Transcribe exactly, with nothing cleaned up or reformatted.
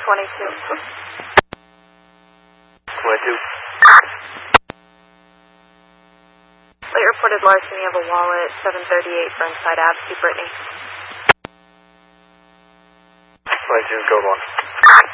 twenty-two. twenty-two. Late reported larceny of a wallet, seven thirty-eight Burnside Ave, see Brittany. twenty-two, code one.